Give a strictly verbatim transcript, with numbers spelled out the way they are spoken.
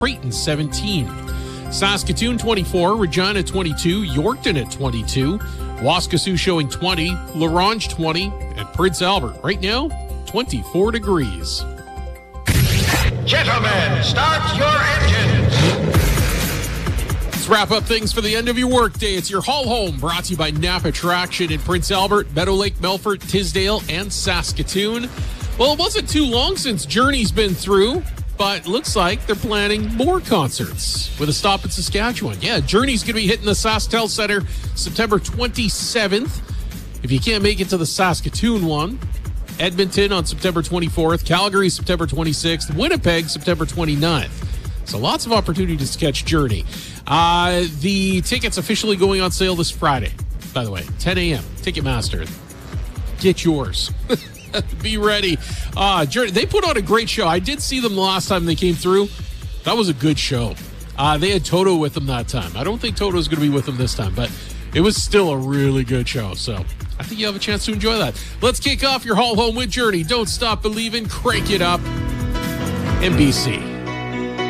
Creighton seventeen. Saskatoon twenty-four, Regina twenty-two, Yorkton at twenty-two, Waskesiu showing twenty, La Ronge twenty, and Prince Albert right now twenty-four degrees. Gentlemen, start your engines. Let's wrap up things for the end of your workday. It's your Haul Home, brought to you by Napa Traction in Prince Albert, Meadow Lake, Melfort, Tisdale, and Saskatoon. Well, it wasn't too long since Journey's been through, but looks like they're planning more concerts with a stop in Saskatchewan. Yeah, Journey's going to be hitting the SaskTel Center September twenty-seventh. If you can't make it to the Saskatoon one, Edmonton on September twenty-fourth, Calgary September twenty-sixth, Winnipeg September twenty-ninth. So lots of opportunities to catch Journey. Uh, the tickets officially going on sale this Friday, by the way, ten a.m. Ticketmaster. Get yours. Be ready. Uh, Journey, they put on a great show. I did see them the last time they came through. That was a good show. Uh, they had Toto with them that time. I don't think Toto's going to be with them this time, but it was still a really good show. So I think you have a chance to enjoy that. Let's kick off your Haul Home with Journey. Don't stop believing. Crank it up. N B C.